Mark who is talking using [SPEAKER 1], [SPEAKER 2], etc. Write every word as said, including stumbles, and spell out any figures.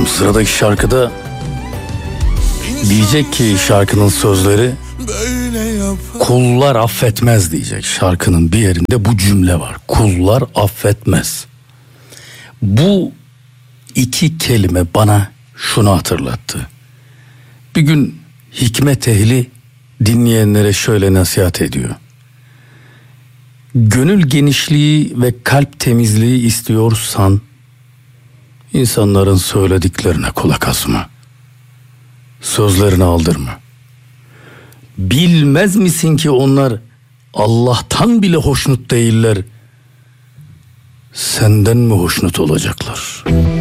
[SPEAKER 1] Şimdi sıradaki şarkıda diyecek ki şarkının sözleri kullar affetmez diyecek. Şarkının bir yerinde bu cümle var. Kullar affetmez. Bu iki kelime bana şunu hatırlattı. Bir gün hikmet ehli dinleyenlere şöyle nasihat ediyor. Gönül genişliği ve kalp temizliği istiyorsan insanların söylediklerine kulak asma. Sözlerini aldırma. Bilmez misin ki onlar Allah'tan bile hoşnut değiller. Senden mi hoşnut olacaklar?